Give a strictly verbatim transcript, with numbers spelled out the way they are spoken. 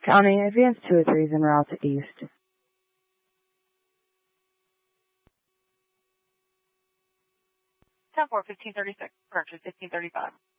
County, advance two oh three is en route to east. ten four, fifteen thirty-six, purchase fifteen thirty-five.